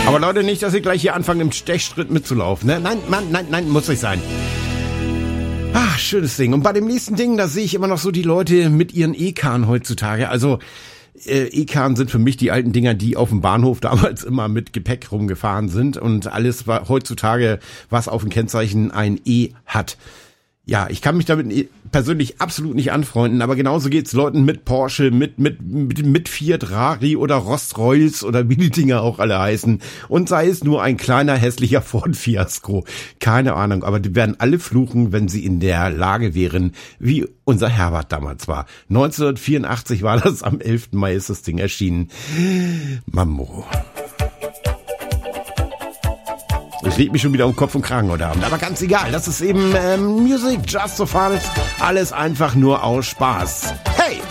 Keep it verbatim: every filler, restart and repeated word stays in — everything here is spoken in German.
Aber Leute, nicht, dass ihr gleich hier anfangen, im Stechschritt mitzulaufen. Ne? Nein, Mann, nein, nein, muss nicht sein. Ach, schönes Ding. Und bei dem nächsten Ding, da sehe ich immer noch so die Leute mit ihren E-Kahn heutzutage. Also äh, E-Kahn sind für mich die alten Dinger, die auf dem Bahnhof damals immer mit Gepäck rumgefahren sind. Und alles war heutzutage, was auf dem Kennzeichen ein E hat. Ja, ich kann mich damit persönlich absolut nicht anfreunden, aber genauso geht's Leuten mit Porsche, mit mit mit, mit Fiat Rari oder Rolls-Royce oder wie die Dinger auch alle heißen. Und sei es nur ein kleiner hässlicher Ford Fiasco. Keine Ahnung, aber die werden alle fluchen, wenn sie in der Lage wären, wie unser Herbert damals war. neunzehnhundertvierundachtzig war das, am elften Mai ist das Ding erschienen. Mammo. Ich leg mich schon wieder um Kopf und Kragen heute Abend. Aber ganz egal, das ist eben ähm, Music Just so Fun. Alles einfach nur aus Spaß. Hey!